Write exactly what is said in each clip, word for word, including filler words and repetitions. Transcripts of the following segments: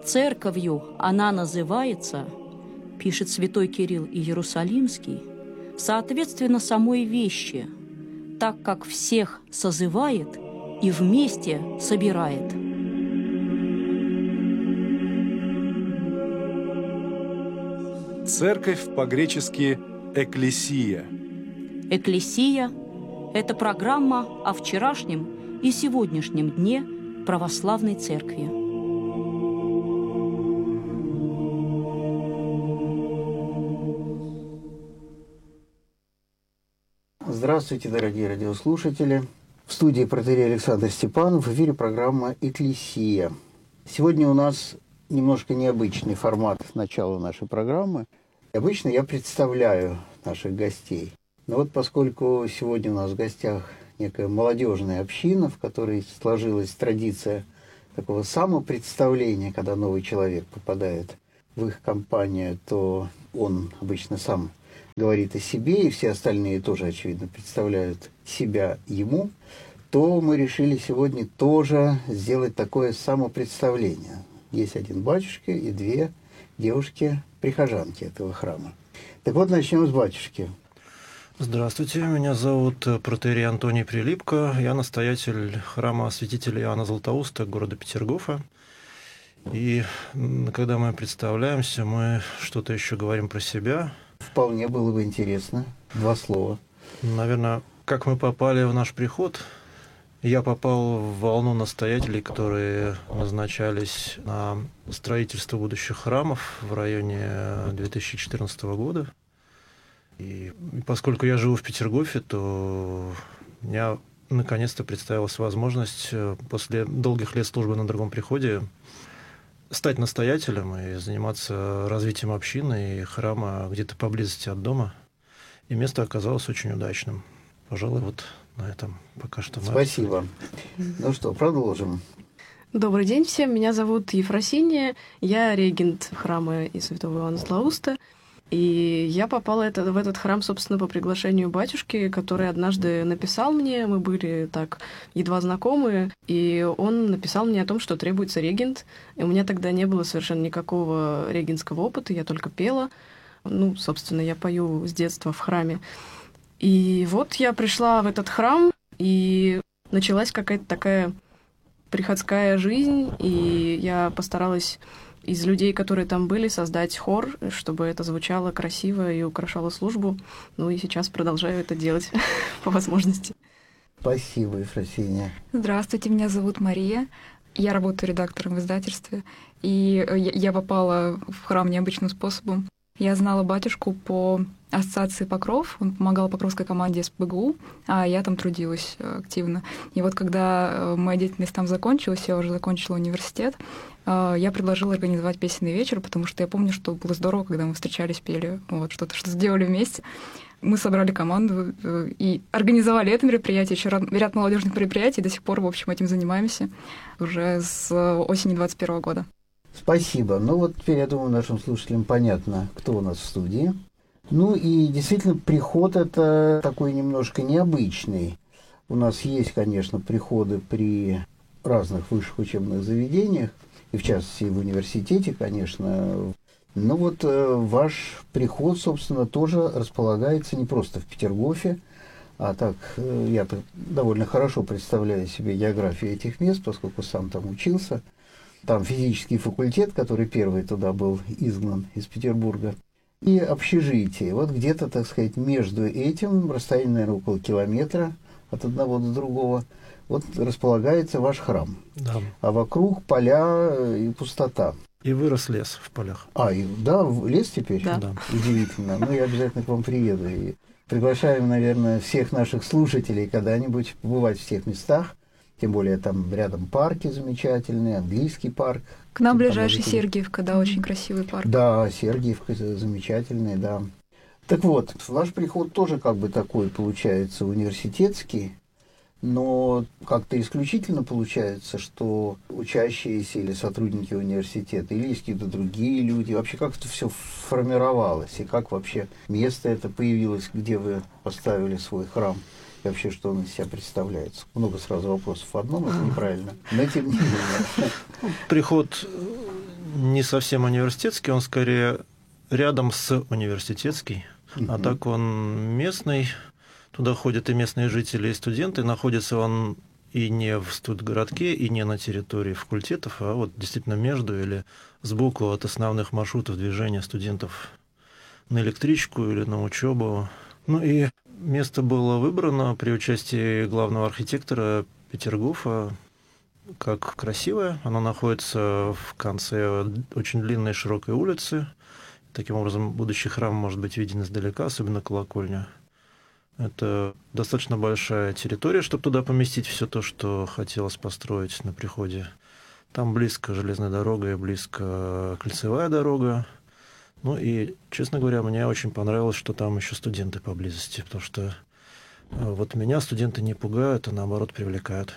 Церковью она называется, пишет святой Кирилл Иерусалимский, соответственно самой вещи, так как всех созывает и вместе собирает. Церковь по-гречески «экклесия». Экклесия – это программа о вчерашнем и сегодняшнем дне православной церкви. Здравствуйте, дорогие радиослушатели. В студии протоиерей Александр Степанов, в эфире программа «Экклесия». Сегодня у нас немножко необычный формат начала нашей программы. Обычно я представляю наших гостей. Но вот поскольку сегодня у нас в гостях некая молодежная община, в которой сложилась традиция такого самопредставления, когда новый человек попадает в их компанию, то он обычно сам говорит о себе, и все остальные тоже, очевидно, представляют себя ему, то мы решили сегодня тоже сделать такое самопредставление. Есть один батюшка и две девушки-прихожанки этого храма. Так вот, начнем с батюшки. Здравствуйте, меня зовут протоиерей Антоний Прилипко, я настоятель храма святителя Иоанна Златоуста города Петергофа. И когда мы представляемся, мы что-то еще говорим про себя. Вполне было бы интересно. Два слова. Наверное, как мы попали в наш приход. Я попал в волну настоятелей, которые назначались на строительство будущих храмов в районе две тысячи четырнадцатого года. И поскольку я живу в Петергофе, то у меня наконец-то представилась возможность после долгих лет службы на другом приходе стать настоятелем и заниматься развитием общины и храма где-то поблизости от дома. И место оказалось очень удачным. Пожалуй, вот на этом пока что. Спасибо. Ну что, продолжим. Добрый день всем. Меня зовут Ефросинья. Я регент храма и святого Иоанна Златоуста. И я попала это, в этот храм, собственно, по приглашению батюшки, который однажды написал мне, мы были так едва знакомы, и он написал мне о том, что требуется регент. И у меня тогда не было совершенно никакого регентского опыта, я только пела. Ну, собственно, я пою с детства в храме. И вот я пришла в этот храм, и началась какая-то такая приходская жизнь, и я постаралась из людей, которые там были, создать хор, чтобы это звучало красиво и украшало службу. Ну и сейчас продолжаю это делать по возможности. Спасибо, Ефросинья. Здравствуйте, меня зовут Мария. Я работаю редактором в издательстве. И я попала в храм необычным способом. Я знала батюшку по ассоциации «Покров». Он помогал покровской команде эс бэ гэ у, а я там трудилась активно. И вот когда моя деятельность там закончилась, я уже закончила университет, я предложила организовать песенный вечер, потому что я помню, что было здорово, когда мы встречались, пели, вот, что-то что сделали вместе. Мы собрали команду и организовали это мероприятие, еще ряд молодежных мероприятий, до сих пор, в общем, этим занимаемся уже с осени двадцать первого года. Спасибо. Ну вот теперь, я думаю, нашим слушателям понятно, кто у нас в студии. Ну и действительно, приход это такой немножко необычный. У нас есть, конечно, приходы при разных высших учебных заведениях, и в частности в университете, конечно. Но вот э, ваш приход, собственно, тоже располагается не просто в Петергофе, а так, э, я так довольно хорошо представляю себе географию этих мест, поскольку сам там учился. Там физический факультет, который первый туда был изгнан из Петербурга, и общежитие. Вот где-то, так сказать, между этим, расстояние, наверное, около километра от одного до другого, вот располагается ваш храм. Да. А вокруг поля и пустота. И вырос лес в полях. А, и, да, лес теперь? Да. Да. Удивительно. Ну, я обязательно к вам приеду. И приглашаем, наверное, всех наших слушателей когда-нибудь побывать в тех местах. Тем более там рядом парки замечательные, английский парк. К нам Там ближайший можете... Сергиевка, да, очень красивый парк. Да, Сергиевка замечательный, да. Так вот, ваш приход тоже как бы такой получается университетский, но как-то исключительно получается, что учащиеся или сотрудники университета, или есть какие-то другие люди, вообще как это все формировалось, и как вообще место это появилось, где вы поставили свой храм? И вообще, что он из себя представляет? Много сразу вопросов в одном, это неправильно. Но тем не менее. Приход не совсем университетский, он скорее рядом с университетский. Uh-huh. А так он местный, туда ходят и местные жители, и студенты. Находится он и не в студгородке, и не на территории факультетов, а вот действительно между или сбоку от основных маршрутов движения студентов на электричку или на учебу. Ну и место было выбрано при участии главного архитектора Петергофа как красивое. Оно находится в конце очень длинной широкой улицы. Таким образом, будущий храм может быть виден издалека, особенно колокольня. Это достаточно большая территория, чтобы туда поместить все то, что хотелось построить на приходе. Там близко железная дорога и близко кольцевая дорога. Ну и, честно говоря, мне очень понравилось, что там еще студенты поблизости, потому что вот меня студенты не пугают, а наоборот привлекают.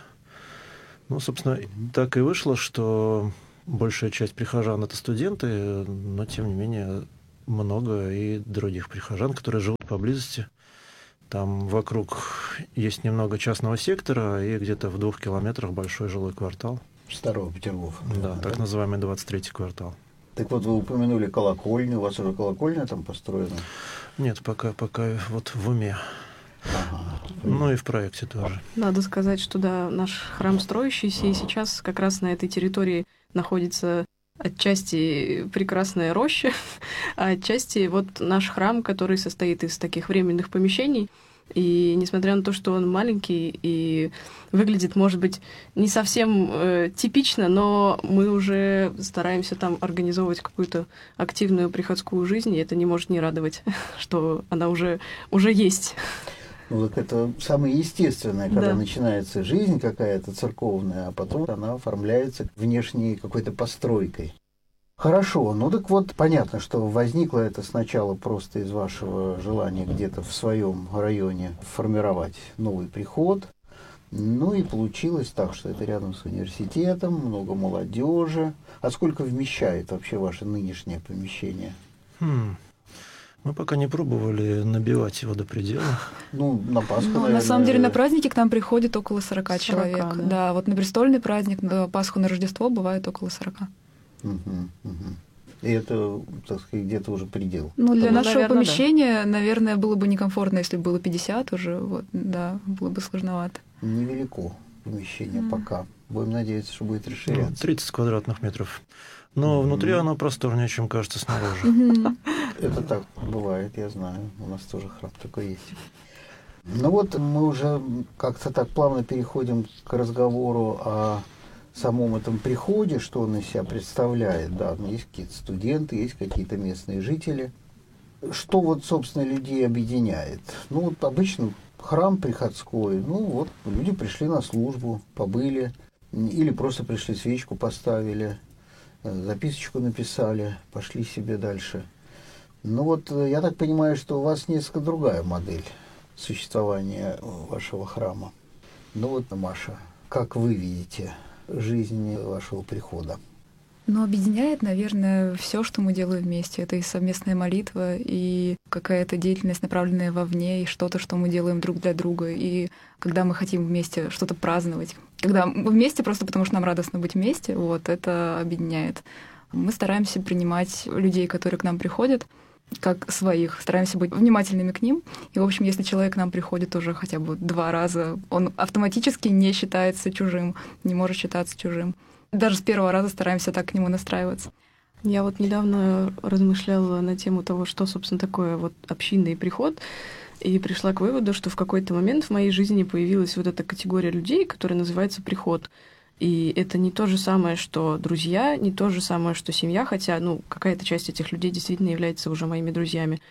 Ну, собственно, так и вышло, что большая часть прихожан — это студенты, но, тем не менее, много и других прихожан, которые живут поблизости. Там вокруг есть немного частного сектора, и где-то в двух километрах большой жилой квартал. Старого Петергофа. Да, да, так называемый двадцать третий квартал. Так вот, вы упомянули колокольню. У вас уже колокольня там построена? Нет, пока, пока вот в уме. Ага. Ну и в проекте тоже. Надо сказать, что да, наш храм строящийся, и сейчас как раз на этой территории находится отчасти прекрасная роща, а отчасти вот наш храм, который состоит из таких временных помещений. И несмотря на то, что он маленький и выглядит, может быть, не совсем э, типично, но мы уже стараемся там организовывать какую-то активную приходскую жизнь, и это не может не радовать, что она уже, уже есть. Ну, так это самое естественное, когда да. начинается жизнь какая-то церковная, а потом она оформляется внешней какой-то постройкой. Хорошо, ну так вот, понятно, что возникло это сначала просто из вашего желания где-то в своем районе формировать новый приход. Ну и получилось так, что это рядом с университетом, много молодежи. А сколько вмещает вообще ваше нынешнее помещение? Хм. Мы пока не пробовали набивать его до предела. Ну, на Пасху, ну, наверное... На самом деле, на праздники к нам приходит около сорока человек. Да. да, вот на престольный праздник, на Пасху, на Рождество бывает около сорока. Угу, угу. И это, так сказать, где-то уже предел. Ну, для ну, нашего наверное, помещения, да. наверное, было бы некомфортно, если было пятьдесят уже. Вот, да, было бы сложновато. Невелико помещение mm. пока. Будем надеяться, что будет расширяться. Ну, тридцать квадратных метров. Но mm-hmm. внутри оно просторнее, чем кажется снаружи. Mm-hmm. Это так бывает, я знаю. У нас тоже храм такой есть. Ну вот мы уже как-то так плавно переходим к разговору о самом этом приходе, что он из себя представляет. Да, есть какие-то студенты, есть какие-то местные жители. Что вот, собственно, людей объединяет? Ну вот обычно храм приходской, ну вот люди пришли на службу, побыли, или просто пришли, свечку поставили, записочку написали, пошли себе дальше. Ну вот я так понимаю, что у вас несколько другая модель существования вашего храма. Ну вот, Маша, как вы видите жизнь вашего прихода? Ну, объединяет, наверное, все, что мы делаем вместе. Это и совместная молитва, и какая-то деятельность, направленная вовне, и что-то, что мы делаем друг для друга. И когда мы хотим вместе что-то праздновать, когда мы вместе просто потому, что нам радостно быть вместе, вот, это объединяет. Мы стараемся принимать людей, которые к нам приходят, как своих, стараемся быть внимательными к ним. И, в общем, если человек к нам приходит уже хотя бы два раза, он автоматически не считается чужим, не может считаться чужим. Даже с первого раза стараемся так к нему настраиваться. Я вот недавно размышляла на тему того, что, собственно, такое вот общинный приход, и пришла к выводу, что в какой-то момент в моей жизни появилась вот эта категория людей, которая называется приход. И это не то же самое, что друзья, не то же самое, что семья, хотя, ну, какая-то часть этих людей действительно является уже моими друзьями.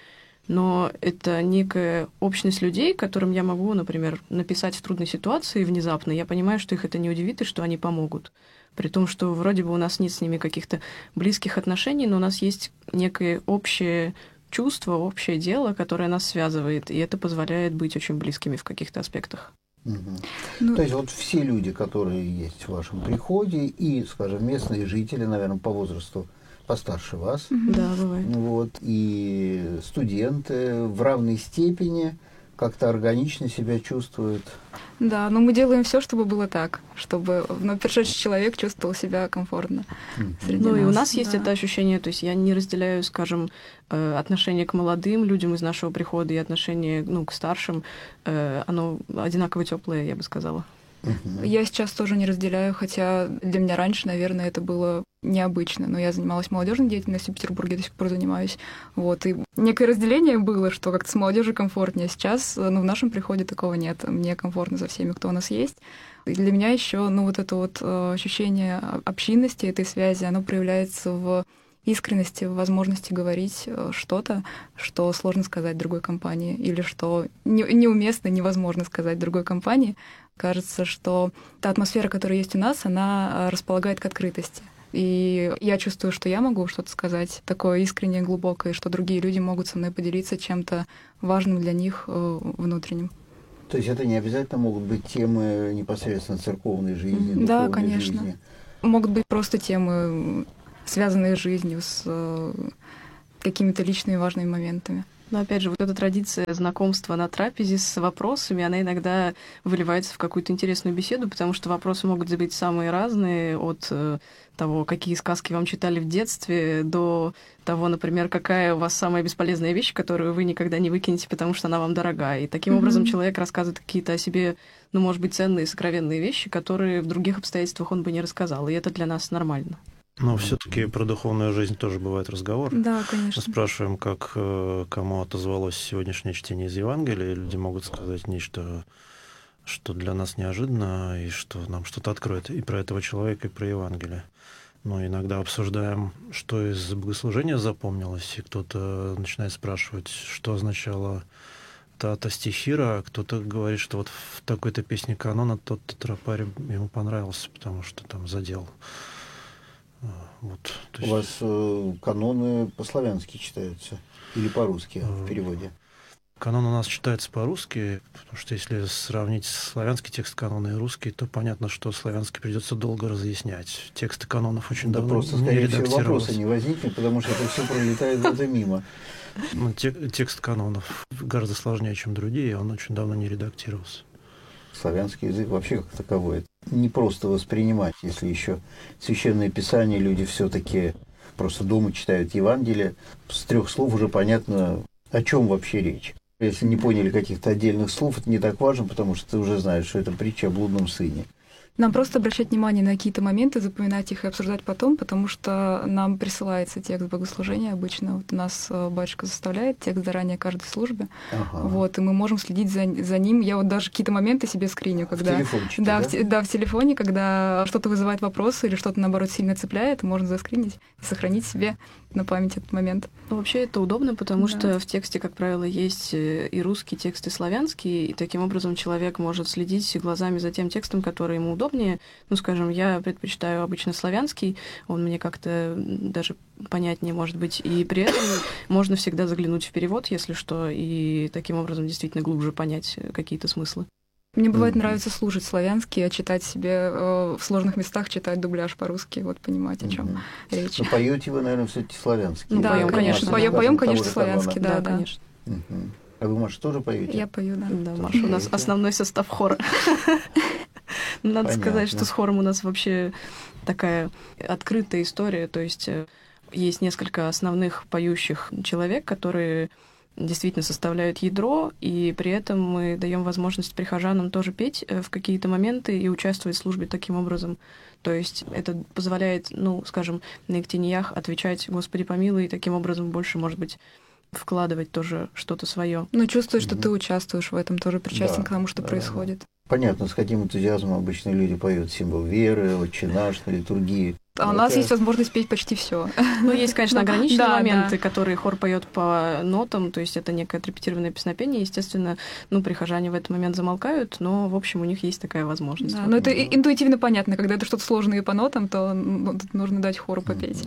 Но это некая общность людей, которым я могу, например, написать в трудной ситуации внезапно. Я понимаю, что их это не удивит и что они помогут. При том, что вроде бы у нас нет с ними каких-то близких отношений, но у нас есть некое общее чувство, общее дело, которое нас связывает, и это позволяет быть очень близкими в каких-то аспектах. Угу. Ну, то есть вот все люди, которые есть в вашем приходе, и, скажем, местные жители, наверное, по возрасту постарше вас, да, бывает. Вот, и студенты в равной степени как-то органично себя чувствуют. Да, но мы делаем все, чтобы было так, чтобы ну, пришедший человек чувствовал себя комфортно среди Ну нас. и у нас есть Да. это ощущение, то есть я не разделяю, скажем, э, отношение к молодым людям из нашего прихода и отношение ну, к старшим. Э, Оно одинаково теплое, я бы сказала. Я сейчас тоже не разделяю, хотя для меня раньше, наверное, это было необычно. Но я занималась молодежной деятельностью в Петербурге, до сих пор занимаюсь. Вот. И некое разделение было, что как-то с молодежью комфортнее. Сейчас, ну, в нашем приходе такого нет. Мне комфортно со всеми, кто у нас есть. И для меня еще, ну, вот это вот э, ощущение общинности, этой связи, оно проявляется в искренности, в возможности говорить э, что-то, что сложно сказать другой компании, или что не, неуместно, невозможно сказать другой компании. Кажется, что та атмосфера, которая есть у нас, она располагает к открытости. И я чувствую, что я могу что-то сказать такое искреннее, глубокое, что другие люди могут со мной поделиться чем-то важным для них э, внутренним. То есть это не обязательно могут быть темы непосредственно церковной жизни, Да, духовной конечно. жизни. Могут быть просто темы, связанные с жизнью, с э, какими-то личными важными моментами. Но опять же, вот эта традиция знакомства на трапезе с вопросами, она иногда выливается в какую-то интересную беседу, потому что вопросы могут быть самые разные, от э, того, какие сказки вам читали в детстве, до того, например, какая у вас самая бесполезная вещь, которую вы никогда не выкинете, потому что она вам дорога. И таким mm-hmm. образом человек рассказывает какие-то о себе, ну, может быть, ценные, сокровенные вещи, которые в других обстоятельствах он бы не рассказал. И это для нас нормально. Но все-таки про духовную жизнь тоже бывает разговор. Да, конечно. Мы спрашиваем, как э, кому отозвалось сегодняшнее чтение из Евангелия, и люди могут сказать нечто, что для нас неожиданно, и что нам что-то откроет и про этого человека, и про Евангелие. Но иногда обсуждаем, что из богослужения запомнилось, и кто-то начинает спрашивать, что означало та-то стихира, а кто-то говорит, что вот в такой-то песне канона тот-то тропарь ему понравился, потому что там задел. Вот, то есть... У вас э, каноны по-славянски читаются или по-русски в переводе? Канон у нас читается по-русски, потому что если сравнить славянский текст канона и русский, то понятно, что славянский придется долго разъяснять. Тексты канонов очень Да давно просто, не скорее всего, редактировались. вопроса не возникнет, потому что это все пролетает где-то мимо. Ну, те, текст канонов гораздо сложнее, чем другие, он очень давно не редактировался. Славянский язык вообще как таковой не просто воспринимать, если еще священное писание люди все-таки просто дома читают Евангелие, с трех слов уже понятно, о чем вообще речь. Если не поняли каких-то отдельных слов, это не так важно, потому что ты уже знаешь, что это притча о блудном сыне. Нам просто обращать внимание на какие-то моменты, запоминать их и обсуждать потом, потому что нам присылается текст богослужения обычно. Вот у нас батюшка заставляет текст заранее каждой службе. Ага. Вот, и мы можем следить за, за ним. Я вот даже какие-то моменты себе скриню, когда... В телефончике, да, да? В, да, в телефоне, когда что-то вызывает вопросы или что-то, наоборот, сильно цепляет, можно заскринить и сохранить себе на память этот момент. Ну, вообще это удобно, потому Да. что в тексте, как правило, есть и русский текст, и славянский, и таким образом человек может следить глазами за тем текстом, который ему удобнее. Ну, скажем, я предпочитаю обычно славянский, он мне как-то даже понятнее, может быть, и при этом можно всегда заглянуть в перевод, если что, и таким образом действительно глубже понять какие-то смыслы. Мне бывает Мгм. нравится слушать славянский, а читать себе э, в сложных местах, читать дубляж по-русски, вот понимать, о чем Мгм. речь. Но поете вы, наверное, все-таки славянский. Ну, Да, поём, конечно, конечно, поем, да. поем, Того конечно, же славянский, канона. да, да. конечно. Мгм. А вы, Маша, тоже поете? Я пою, да. Да, Тоже Маша, у нас поете? основной состав хора. Надо Понятно. сказать, что с хором у нас вообще такая открытая история, то есть э, есть несколько основных поющих человек, которые действительно составляют ядро, и при этом мы даем возможность прихожанам тоже петь э, в какие-то моменты и участвовать в службе таким образом. То есть это позволяет, ну, скажем, на Ектениях отвечать «Господи помилуй», и таким образом больше, может быть, вкладывать тоже что-то свое. Ну, чувствуешь, что Мгм. ты участвуешь в этом, тоже причастен Да, к тому, что да, происходит. Понятно, с каким энтузиазмом обычно люди поют символ веры, отче наш, на литургии. А у нас Это- есть возможность петь почти все. Ну, есть, конечно, Да, ограниченные да, моменты, да. которые хор поет по нотам, то есть это некое отрепетированное песнопение. Естественно, ну, прихожане в этот момент замолкают, но, в общем, у них есть такая возможность. Да, но это и- интуитивно понятно, когда это что-то сложное по нотам, то ну, тут нужно дать хору попеть.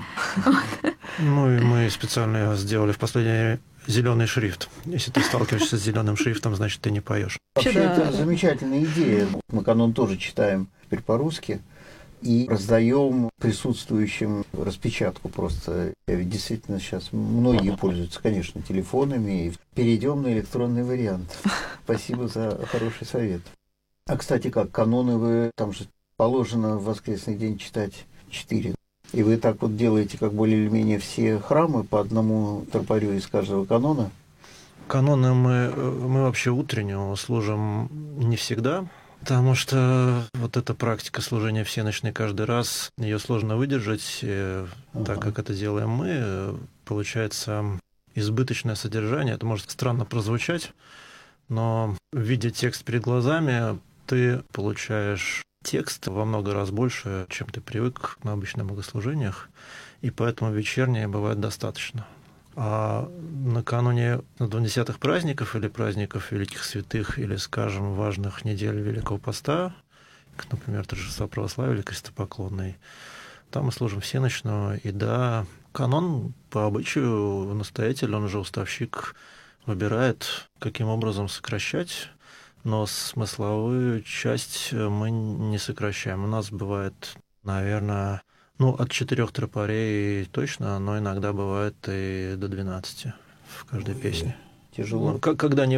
Ну и мы специально сделали в последнее время зеленый шрифт. Если ты сталкиваешься с зеленым шрифтом, значит, ты не поешь. Вообще, Вообще, да. это замечательная идея. Мы канон тоже читаем теперь по-русски. и раздаем присутствующим распечатку просто. Ведь действительно сейчас многие пользуются, конечно, телефонами. И перейдем на электронный вариант. Спасибо за хороший совет. А, кстати, как каноны вы, там же положено в воскресный день читать четыре. И вы так вот делаете, как более или менее все храмы по одному тропарю из каждого канона? Каноны мы, мы вообще утреннего служим не всегда, потому что вот эта практика служения всеночной каждый раз, ее сложно выдержать, ага. Так как это делаем мы, получается избыточное содержание. Это может странно прозвучать, но видя текст перед глазами, ты получаешь текст во много раз больше, чем ты привык на обычных богослужениях, и поэтому вечернее бывает достаточно. А накануне двунадесятых праздников или праздников великих святых, или, скажем, важных недель Великого Поста, как, например, торжества православия или крестопоклонной, там мы служим всеночную, и да, канон по обычаю настоятель, он же уставщик, выбирает, каким образом сокращать, но смысловую часть мы не сокращаем. У нас бывает, наверное, ну, от четырех тропарей точно, но иногда бывает и до двенадцати в каждой песне. Тяжело. Ну, когда не